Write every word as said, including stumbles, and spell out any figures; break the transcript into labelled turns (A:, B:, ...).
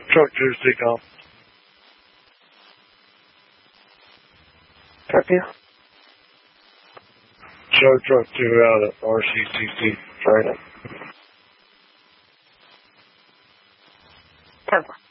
A: Truck two, Seacom.
B: Truck two.
A: Show truck two out at R C C C training.
B: ten four.